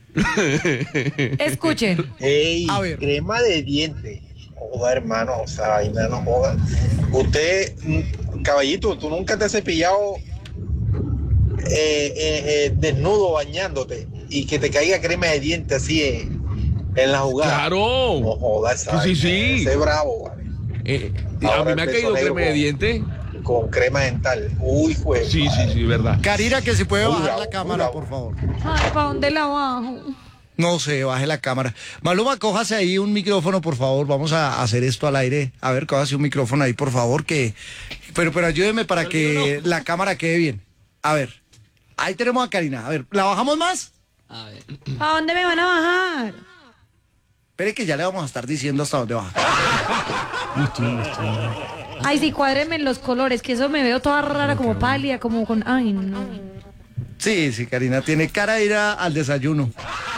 [SPEAKER 2] Escuchen.
[SPEAKER 7] Ey,
[SPEAKER 5] A ver.
[SPEAKER 7] crema de dientes. Joda, hermano, o sea, vaina no joda. Usted, mm, caballito, tú nunca te has cepillado eh, eh, eh, desnudo bañándote y que te caiga crema de dientes así en, en la jugada.
[SPEAKER 4] ¡Claro!
[SPEAKER 7] No joda, esa
[SPEAKER 4] Sí, sí,
[SPEAKER 7] vaina,
[SPEAKER 4] sí.
[SPEAKER 7] ese bravo, vale.
[SPEAKER 4] Eh,
[SPEAKER 7] Ahora
[SPEAKER 4] a mí me ha
[SPEAKER 7] el
[SPEAKER 4] caído
[SPEAKER 7] beso negro
[SPEAKER 4] crema de
[SPEAKER 7] con-
[SPEAKER 4] dientes.
[SPEAKER 7] Con crema dental. Uy, pues.
[SPEAKER 4] Sí, sí, sí, verdad.
[SPEAKER 5] Karina, que si puede
[SPEAKER 7] Muy
[SPEAKER 5] bajar
[SPEAKER 7] bravo,
[SPEAKER 5] la
[SPEAKER 7] muy
[SPEAKER 5] cámara,
[SPEAKER 7] bravo.
[SPEAKER 5] por favor.
[SPEAKER 2] Ay, ¿para dónde la bajo?
[SPEAKER 5] No sé, baje la cámara. Maluma, cójase ahí un micrófono, por favor. Vamos a hacer esto al aire. A ver, cójase un micrófono ahí, por favor, que... Pero, pero ayúdeme para que la cámara quede bien. A ver. Ahí tenemos a Karina. A ver, ¿la bajamos más?
[SPEAKER 2] ¿Para dónde me van a bajar?
[SPEAKER 5] Espere que ya le vamos a estar diciendo hasta dónde baja.
[SPEAKER 2] Ay, sí, cuádreme los colores, que eso me veo toda rara, como pálida, como con... Ay, no.
[SPEAKER 5] Sí, sí, Karina tiene cara de ir a- al desayuno.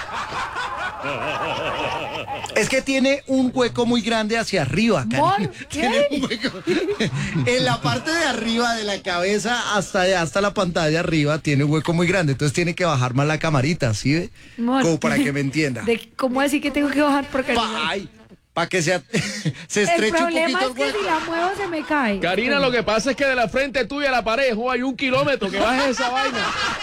[SPEAKER 5] Es que tiene un hueco muy grande hacia arriba, Karina.
[SPEAKER 2] ¿Por qué?
[SPEAKER 5] Tiene un hueco. En la parte de arriba de la cabeza hasta, hasta la pantalla arriba tiene un hueco muy grande. Entonces tiene que bajar más la camarita, ¿sí ve?
[SPEAKER 2] Amor.
[SPEAKER 5] Como para que me entienda.
[SPEAKER 2] De, ¿Cómo así que tengo que bajar? Porque
[SPEAKER 5] Para que sea, se
[SPEAKER 2] el
[SPEAKER 5] estreche un
[SPEAKER 2] problema
[SPEAKER 5] poquito
[SPEAKER 2] es
[SPEAKER 5] el
[SPEAKER 2] que
[SPEAKER 5] hueco.
[SPEAKER 2] si la muevo se me cae.
[SPEAKER 4] Karina, lo que pasa es que de la frente tuya a la pared, jo, hay un kilómetro, que bajes esa vaina.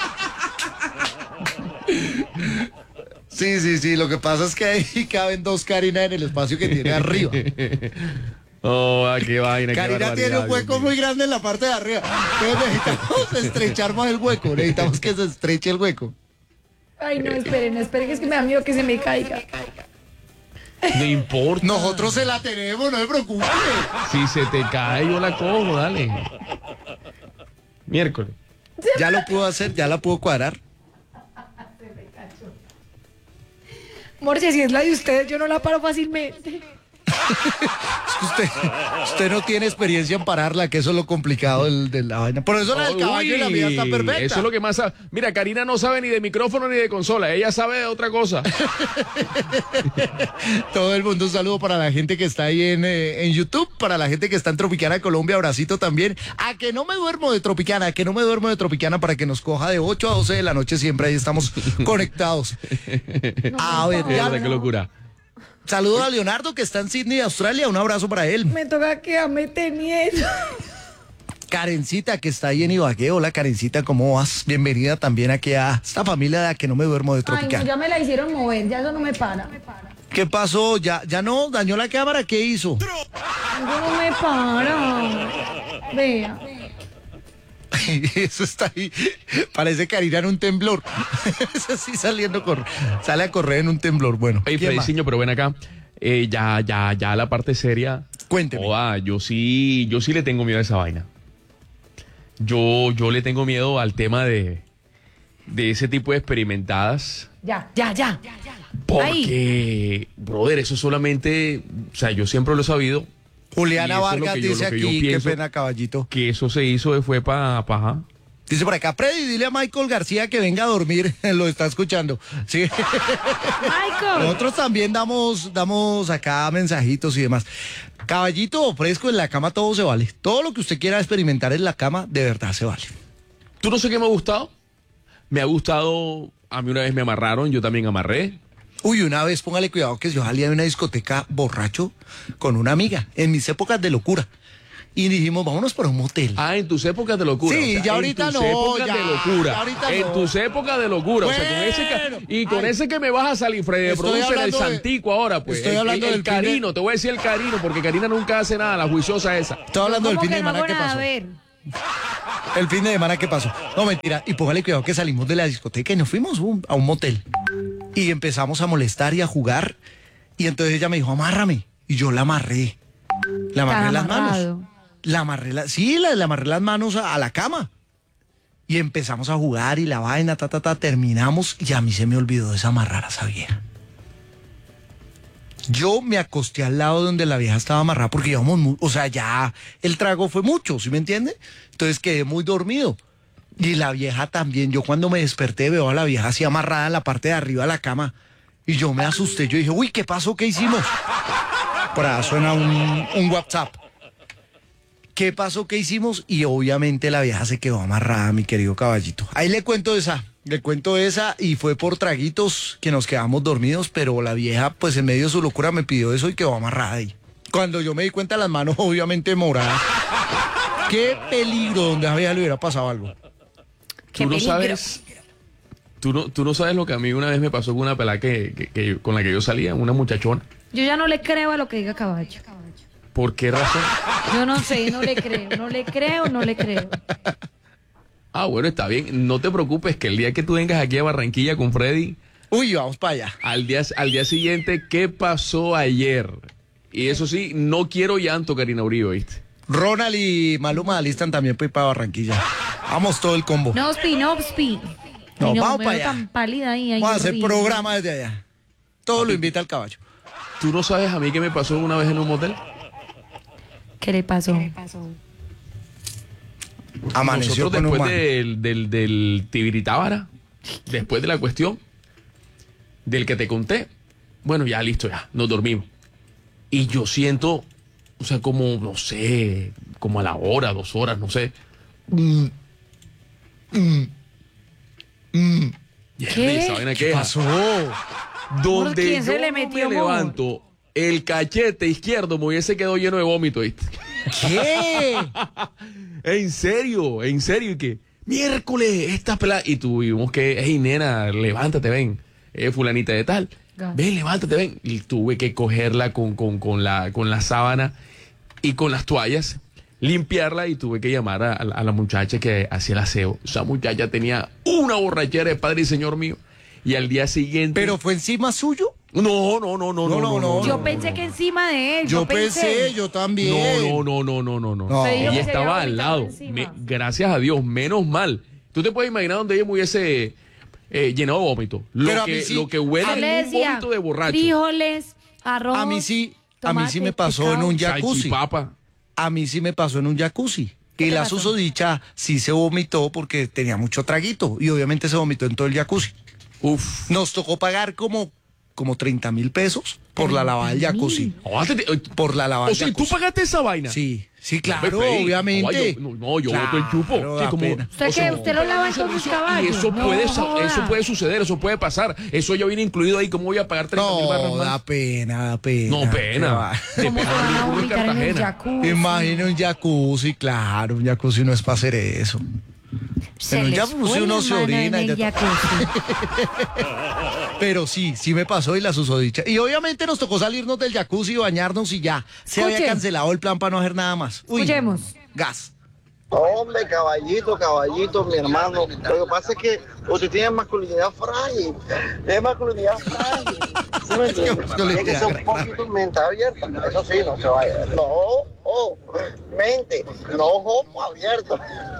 [SPEAKER 5] Sí, sí, sí. Lo que pasa es que ahí caben dos Karina en el espacio que tiene arriba.
[SPEAKER 4] Oh, ah, qué vaina, qué
[SPEAKER 5] Karina tiene un
[SPEAKER 4] barbaridad,
[SPEAKER 5] hueco
[SPEAKER 4] Dios
[SPEAKER 5] muy
[SPEAKER 4] mío.
[SPEAKER 5] grande en la parte de arriba. Entonces necesitamos estrechar más el hueco. Necesitamos que se estreche el hueco.
[SPEAKER 2] Ay, no, esperen, esperen, que es que me da miedo que se me caiga.
[SPEAKER 4] No importa.
[SPEAKER 5] Nosotros se la tenemos, no se preocupe.
[SPEAKER 4] Si se te cae, yo la cojo, dale. Miércoles.
[SPEAKER 5] Ya lo puedo hacer, ya la puedo cuadrar.
[SPEAKER 2] Morcia, si es la de ustedes, yo no la paro fácilmente.
[SPEAKER 5] Es que usted, usted no tiene experiencia en pararla, que eso es lo complicado del- de la vaina. Por eso la del caballo y la mía está
[SPEAKER 4] Uy,
[SPEAKER 5] perfecta.
[SPEAKER 4] Eso es lo que más sabe. Mira, Karina no sabe ni de micrófono ni de consola. Ella sabe de otra cosa.
[SPEAKER 5] Todo el mundo, un saludo para la gente que está ahí en, eh, en YouTube, para la gente que está en Tropicana Colombia, abracito también. A que no me duermo de Tropicana, a que no me duermo de Tropicana para que nos coja de ocho a doce de la noche, siempre ahí estamos conectados. A ver, ya.
[SPEAKER 4] Mierda, qué locura.
[SPEAKER 5] Saludo a Leonardo que está en Sydney, Australia, un abrazo para él.
[SPEAKER 2] Me toca quedarme teniendo.
[SPEAKER 5] Karencita que está ahí en Ibagué, hola Karencita, ¿cómo vas? Bienvenida también aquí a esta familia de A que no me duermo de
[SPEAKER 2] Ay, no,
[SPEAKER 5] Tropicana.
[SPEAKER 2] ya me la hicieron mover, ya eso no me para.
[SPEAKER 5] ¿Qué pasó? ¿Ya, ya no? ¿Dañó la cámara? ¿Qué hizo?
[SPEAKER 2] Eso no me para. Vea.
[SPEAKER 5] Eso está ahí. Parece Karina en un temblor. Eso sí saliendo cor sale a correr en un temblor. Bueno,
[SPEAKER 4] Oye,
[SPEAKER 5] ¿quién más?
[SPEAKER 4] Frediciño, pero ven acá. Eh, ya, ya, ya la parte seria.
[SPEAKER 5] Cuénteme.
[SPEAKER 4] Joda, yo sí, yo sí le tengo miedo a esa vaina. Yo, yo le tengo miedo al tema de, de ese tipo de experimentadas.
[SPEAKER 2] Ya, ya, ya.
[SPEAKER 4] Porque, brother, eso solamente, o sea, yo siempre lo he sabido.
[SPEAKER 5] Juliana
[SPEAKER 4] Y eso es lo
[SPEAKER 5] Vargas
[SPEAKER 4] que yo-
[SPEAKER 5] dice
[SPEAKER 4] lo que yo
[SPEAKER 5] aquí, qué
[SPEAKER 4] pienso,
[SPEAKER 5] pena, caballito.
[SPEAKER 4] Que eso se hizo, fue para pa,
[SPEAKER 5] Dice por acá, Freddy, dile a Michael García que venga a dormir. Lo está escuchando. Sí.
[SPEAKER 2] Michael.
[SPEAKER 5] Nosotros también damos, damos acá mensajitos y demás. Caballito fresco, en la cama todo se vale. Todo lo que usted quiera experimentar en la cama, de verdad se vale.
[SPEAKER 4] ¿Tú no sé qué me ha gustado? Me ha gustado, a mí una vez me amarraron, yo también amarré.
[SPEAKER 5] Uy, una vez póngale cuidado que yo salía de una discoteca borracho con una amiga, en mis épocas de locura. Y dijimos, vámonos para un motel.
[SPEAKER 4] Ah, en tus épocas de locura.
[SPEAKER 5] Sí, ya ahorita
[SPEAKER 4] en tus
[SPEAKER 5] no,
[SPEAKER 4] épocas
[SPEAKER 5] ya,
[SPEAKER 4] de locura.
[SPEAKER 5] ya ahorita
[SPEAKER 4] en
[SPEAKER 5] no.
[SPEAKER 4] tus épocas de locura. O sea, con ese
[SPEAKER 5] Bueno.
[SPEAKER 4] ca- y con
[SPEAKER 5] Ay.
[SPEAKER 4] ese que me vas a salir, Freddy,
[SPEAKER 5] Estoy
[SPEAKER 4] produce el
[SPEAKER 5] hablando de-
[SPEAKER 4] Santico ahora, pues.
[SPEAKER 5] estoy
[SPEAKER 4] el,
[SPEAKER 5] hablando
[SPEAKER 4] el,
[SPEAKER 5] del
[SPEAKER 4] el
[SPEAKER 5] fin de-
[SPEAKER 4] Carino, te voy a decir el Carino, porque Karina nunca hace nada, la juiciosa esa.
[SPEAKER 5] Estoy hablando del
[SPEAKER 2] ¿Cómo
[SPEAKER 5] fin de
[SPEAKER 2] que no
[SPEAKER 5] semana,
[SPEAKER 2] hago
[SPEAKER 5] ¿qué
[SPEAKER 2] nada?
[SPEAKER 5] pasó?
[SPEAKER 2] A ver.
[SPEAKER 5] El fin de semana, ¿qué pasó? No, mentira. Y póngale cuidado que salimos de la discoteca y nos fuimos un- a un motel. Y empezamos a molestar y a jugar. Y entonces ella me dijo, amárrame. Y yo la amarré. La amarré
[SPEAKER 2] Tan
[SPEAKER 5] las
[SPEAKER 2] amarrado.
[SPEAKER 5] manos. La amarré, la- sí, la, le amarré las manos a, a la cama. Y empezamos a jugar y la vaina, ta, ta, ta, terminamos. Y a mí se me olvidó desamarrar a esa vieja. Yo me acosté al lado donde la vieja estaba amarrada porque íbamos muy, o sea, ya el trago fue mucho, ¿sí me entiende? Entonces quedé muy dormido. Y la vieja también, yo cuando me desperté veo a la vieja así amarrada en la parte de arriba de la cama. Y yo me asusté, yo dije, uy, ¿qué pasó? ¿Qué hicimos? Por ahí suena un, un WhatsApp. ¿Qué pasó? ¿Qué hicimos? Y obviamente la vieja se quedó amarrada, mi querido caballito. Ahí le cuento esa, le cuento esa y fue por traguitos que nos quedamos dormidos, pero la vieja pues en medio de su locura me pidió eso y quedó amarrada ahí. Cuando yo me di cuenta las manos obviamente moradas. Qué peligro donde a la vieja le hubiera pasado algo.
[SPEAKER 2] Qué
[SPEAKER 4] Tú no
[SPEAKER 2] peligro.
[SPEAKER 4] sabes... Tú no, tú no sabes lo que a mí una vez me pasó con una pelada que, que- que yo- con la que yo salía, una muchachona.
[SPEAKER 2] Yo ya no le creo a lo que diga Caballo.
[SPEAKER 4] ¿Por qué razón?
[SPEAKER 2] Yo no sé, no le creo. No le creo, no le creo.
[SPEAKER 4] Ah, bueno, está bien. No te preocupes que el día que tú vengas aquí a Barranquilla con Freddy,
[SPEAKER 5] Uy, vamos para allá.
[SPEAKER 4] al día, al día siguiente, ¿qué pasó ayer? Y eso sí, no quiero llanto, Karina Uribe, ¿viste?
[SPEAKER 5] Ronald y Maluma alistan también para ir para Barranquilla. Vamos todo el combo.
[SPEAKER 2] No, Spi, no, Spi.
[SPEAKER 5] No,
[SPEAKER 2] Ay,
[SPEAKER 5] vamos
[SPEAKER 2] me
[SPEAKER 5] para
[SPEAKER 2] veo
[SPEAKER 5] allá.
[SPEAKER 2] tan pálida ahí. ahí
[SPEAKER 5] Vamos a hacer
[SPEAKER 2] horrible.
[SPEAKER 5] programa desde allá. Todo lo invita al caballo.
[SPEAKER 4] ¿Tú no sabes a mí qué me pasó una vez en un motel?
[SPEAKER 2] ¿Qué le pasó?
[SPEAKER 5] Amaneció
[SPEAKER 4] Nosotros
[SPEAKER 5] con un
[SPEAKER 4] después
[SPEAKER 5] man.
[SPEAKER 4] del, del, del Tibiritábara, después de la cuestión del que te conté, bueno, ya listo, ya, nos dormimos. Y yo siento, o sea, como, no sé, como a la hora, dos horas, no sé. Mm, mm, mm. Y
[SPEAKER 2] ¿Qué?
[SPEAKER 4] esa vaina
[SPEAKER 5] ¿Qué
[SPEAKER 4] que es,
[SPEAKER 5] pasó?
[SPEAKER 2] ¿Por
[SPEAKER 4] donde
[SPEAKER 2] quién
[SPEAKER 4] yo
[SPEAKER 2] se le
[SPEAKER 4] no
[SPEAKER 2] metió
[SPEAKER 4] me
[SPEAKER 2] moho?
[SPEAKER 4] levanto, el cachete izquierdo me hubiese quedado lleno de vómito, ¿viste?
[SPEAKER 5] ¿Qué?
[SPEAKER 4] En serio, en serio, y que miércoles, esta pelada. Y tuvimos que, hey, nena, levántate, ven, eh, fulanita de tal,
[SPEAKER 2] Gas.
[SPEAKER 4] ven, levántate, ven. Y tuve que cogerla con, con, con, la, con la sábana y con las toallas, limpiarla y tuve que llamar a, a la muchacha que hacía el aseo. Esa muchacha tenía una borrachera de padre y señor mío. Y al día siguiente.
[SPEAKER 5] ¿Pero fue encima suyo?
[SPEAKER 4] No, no, no, no, no, no, no.
[SPEAKER 2] Yo
[SPEAKER 4] no,
[SPEAKER 2] pensé
[SPEAKER 4] no,
[SPEAKER 2] que
[SPEAKER 4] no.
[SPEAKER 2] encima de él.
[SPEAKER 5] Yo pensé, yo también.
[SPEAKER 4] No, no, no, no, no, no, no.
[SPEAKER 5] No.
[SPEAKER 2] Te digo que
[SPEAKER 4] Ella
[SPEAKER 2] se
[SPEAKER 4] estaba
[SPEAKER 2] había
[SPEAKER 4] al
[SPEAKER 2] vomitado
[SPEAKER 4] lado.
[SPEAKER 2] encima.
[SPEAKER 4] Me- gracias a Dios, menos mal. Tú te puedes imaginar donde ella me hubiese eh, llenado de vómito. Lo
[SPEAKER 5] Pero a mí
[SPEAKER 4] que,
[SPEAKER 5] sí.
[SPEAKER 4] lo que huele
[SPEAKER 2] Yo
[SPEAKER 4] es
[SPEAKER 2] le
[SPEAKER 4] un
[SPEAKER 2] decía
[SPEAKER 4] vómito de borracho.
[SPEAKER 2] frijoles, arroz.
[SPEAKER 5] A mí sí, a mí sí
[SPEAKER 2] tomate,
[SPEAKER 5] me pasó en
[SPEAKER 2] pescado.
[SPEAKER 5] un jacuzzi.
[SPEAKER 4] Salchipapa.
[SPEAKER 5] A mí sí me pasó en un jacuzzi.
[SPEAKER 2] ¿Qué
[SPEAKER 5] Y
[SPEAKER 2] te
[SPEAKER 5] la
[SPEAKER 2] pasó?
[SPEAKER 5] susodicha sí se vomitó porque tenía mucho traguito. Y obviamente se vomitó en todo el jacuzzi.
[SPEAKER 4] Uf.
[SPEAKER 5] Nos tocó pagar como, como treinta mil pesos por la lavada del jacuzzi.
[SPEAKER 4] Aguántate.
[SPEAKER 5] Por la lavada
[SPEAKER 4] O
[SPEAKER 5] del
[SPEAKER 4] sea, ¿tú
[SPEAKER 5] jacuzzi.
[SPEAKER 4] pagaste esa vaina?
[SPEAKER 5] Sí, sí,
[SPEAKER 4] No,
[SPEAKER 5] claro,
[SPEAKER 4] Freddy.
[SPEAKER 5] obviamente.
[SPEAKER 4] No, yo- no, no, yo
[SPEAKER 5] Claro,
[SPEAKER 4] boto el chupo.
[SPEAKER 5] da
[SPEAKER 4] Sí, como-
[SPEAKER 5] pena.
[SPEAKER 2] ¿Usted
[SPEAKER 4] o sea,
[SPEAKER 2] qué? ¿Usted lo lava en todos mis caballos?
[SPEAKER 4] Y eso,
[SPEAKER 2] No
[SPEAKER 4] puede, sa-
[SPEAKER 2] joda.
[SPEAKER 4] eso puede suceder, eso puede pasar. Eso ya viene incluido ahí. ¿Cómo voy a pagar treinta mil barras
[SPEAKER 5] No,
[SPEAKER 4] más?
[SPEAKER 5] da pena, da pena.
[SPEAKER 4] No,
[SPEAKER 5] Qué
[SPEAKER 4] pena.
[SPEAKER 5] va.
[SPEAKER 4] De
[SPEAKER 2] ¿Cómo se
[SPEAKER 4] pena
[SPEAKER 2] van a
[SPEAKER 4] rico en
[SPEAKER 2] vomitar en el
[SPEAKER 4] Cartagena.
[SPEAKER 2] jacuzzi?
[SPEAKER 5] Imagina un jacuzzi, claro, un jacuzzi no es para hacer eso.
[SPEAKER 2] Se
[SPEAKER 5] en un
[SPEAKER 2] les
[SPEAKER 5] jacuzzi
[SPEAKER 2] fue
[SPEAKER 5] uno
[SPEAKER 2] la
[SPEAKER 5] se
[SPEAKER 2] mano
[SPEAKER 5] orina
[SPEAKER 2] en
[SPEAKER 5] y
[SPEAKER 2] el
[SPEAKER 5] de todo.
[SPEAKER 2] jacuzzi.
[SPEAKER 5] Pero sí, sí me pasó y la susodicha. Y obviamente nos tocó salirnos del jacuzzi y bañarnos y ya. Se
[SPEAKER 2] Escuche.
[SPEAKER 5] había cancelado el plan para no hacer nada más. Uy,
[SPEAKER 2] Escuchemos.
[SPEAKER 5] gas.
[SPEAKER 12] Hombre, caballito, caballito, mi hermano. Lo que pasa es que usted tiene masculinidad frágil. Tiene masculinidad frágil. ¿Sí me entiende? Tiene que ser un poquito mente abierta. Eso sí, no se vaya. No, oh, mente, no ojo abierto.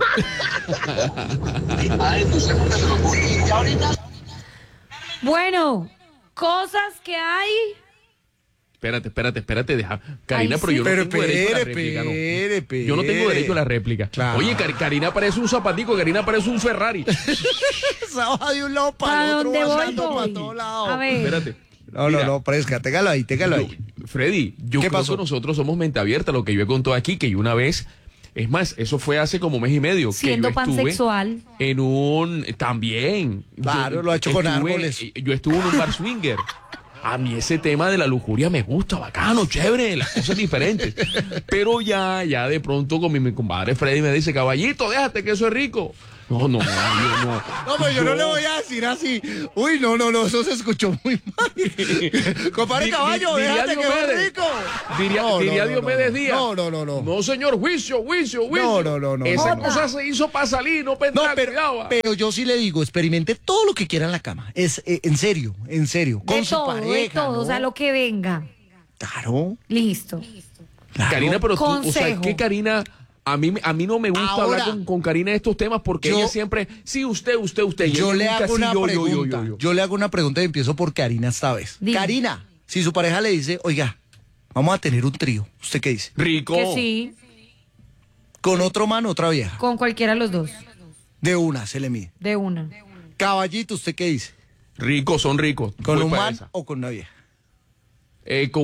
[SPEAKER 2] Bueno, cosas que hay.
[SPEAKER 4] Espérate, espérate, espérate, deja. Karina,
[SPEAKER 2] Ay,
[SPEAKER 4] pero
[SPEAKER 2] sí.
[SPEAKER 4] yo no
[SPEAKER 5] Pero
[SPEAKER 4] tengo derecho a la
[SPEAKER 5] espere,
[SPEAKER 4] réplica, no.
[SPEAKER 5] espere, espere.
[SPEAKER 4] Yo no tengo derecho a la réplica.
[SPEAKER 5] Claro.
[SPEAKER 4] Oye, Kar- Karina parece un zapatico, Karina parece un Ferrari.
[SPEAKER 5] Esa va de un lado para
[SPEAKER 2] ¿Para
[SPEAKER 5] el otro,
[SPEAKER 2] dónde voy,
[SPEAKER 5] pasando
[SPEAKER 2] voy?
[SPEAKER 5] para todos lados.
[SPEAKER 2] A ver.
[SPEAKER 4] Espérate.
[SPEAKER 5] No,
[SPEAKER 4] Mira,
[SPEAKER 5] no, no, fresca, téngalo ahí, téngalo
[SPEAKER 4] yo-
[SPEAKER 5] ahí.
[SPEAKER 4] Freddy, yo
[SPEAKER 5] ¿Qué
[SPEAKER 4] creo
[SPEAKER 5] pasó?
[SPEAKER 4] que nosotros somos mente abierta, lo que yo he contado aquí, que yo una vez, es más, eso fue hace como mes y medio.
[SPEAKER 2] Siendo
[SPEAKER 4] que yo estuve
[SPEAKER 2] pansexual.
[SPEAKER 4] En un, también.
[SPEAKER 5] Claro,
[SPEAKER 4] Yo
[SPEAKER 5] lo ha hecho con
[SPEAKER 4] estuve-
[SPEAKER 5] árboles.
[SPEAKER 4] Yo estuve en un bar swinger. A mí ese tema de la lujuria me gusta, bacano, chévere, las cosas diferentes. Pero ya, ya de pronto con mi, mi compadre Freddy me dice, caballito, déjate que eso es rico. No, no, no, no.
[SPEAKER 5] No, pero yo no le voy a decir así. Uy, no, no, no, eso se escuchó muy mal. Compadre
[SPEAKER 4] Di-
[SPEAKER 5] Caballo,
[SPEAKER 4] di- diría
[SPEAKER 5] déjate que
[SPEAKER 4] Diomedes.
[SPEAKER 5] es rico.
[SPEAKER 4] Diría,
[SPEAKER 5] No, no,
[SPEAKER 4] diría
[SPEAKER 5] no,
[SPEAKER 4] Diomedes
[SPEAKER 5] no,
[SPEAKER 4] Díaz.
[SPEAKER 5] No, no, no, no.
[SPEAKER 4] No, señor, juicio, juicio, juicio.
[SPEAKER 5] No, no, no, no,
[SPEAKER 4] Esa
[SPEAKER 5] no.
[SPEAKER 4] cosa se hizo para salir, no para
[SPEAKER 5] No,
[SPEAKER 4] entrar,
[SPEAKER 5] pero,
[SPEAKER 4] cuidado.
[SPEAKER 5] pero yo sí le digo, experimente todo lo que quiera en la cama. Es eh, en serio, en serio. Con
[SPEAKER 2] De
[SPEAKER 5] su
[SPEAKER 2] todo,
[SPEAKER 5] pareja.
[SPEAKER 2] de todo,
[SPEAKER 5] ¿no?
[SPEAKER 2] o sea, lo que venga.
[SPEAKER 5] Claro.
[SPEAKER 2] Listo.
[SPEAKER 5] claro.
[SPEAKER 4] Karina, pero tú, o sea,
[SPEAKER 2] Consejo.
[SPEAKER 4] que Karina, a mí, a mí no me gusta
[SPEAKER 5] Ahora,
[SPEAKER 4] hablar con, con Karina de estos temas porque
[SPEAKER 5] yo-
[SPEAKER 4] ella siempre, sí, usted, usted, usted. y
[SPEAKER 5] Yo
[SPEAKER 4] ella
[SPEAKER 5] le
[SPEAKER 4] nunca
[SPEAKER 5] hago
[SPEAKER 4] sí,
[SPEAKER 5] una
[SPEAKER 4] yo, yo,
[SPEAKER 5] pregunta.
[SPEAKER 4] yo,
[SPEAKER 5] Yo,
[SPEAKER 4] yo, yo.
[SPEAKER 5] le hago una pregunta y empiezo por Karina esta vez.
[SPEAKER 2] Dime.
[SPEAKER 5] Karina, si su pareja le dice, oiga, vamos a tener un trío, ¿usted qué dice?
[SPEAKER 4] Rico.
[SPEAKER 2] Que sí,
[SPEAKER 5] Con otro man, otra vieja.
[SPEAKER 2] con cualquiera de los dos,
[SPEAKER 5] De una se le mide.
[SPEAKER 2] de una.
[SPEAKER 5] Caballito, ¿usted qué dice?
[SPEAKER 4] Ricos, son ricos.
[SPEAKER 5] ¿Con
[SPEAKER 4] Voy
[SPEAKER 5] un
[SPEAKER 4] para
[SPEAKER 5] man
[SPEAKER 4] esa.
[SPEAKER 5] o con una vieja?
[SPEAKER 4] Eh, con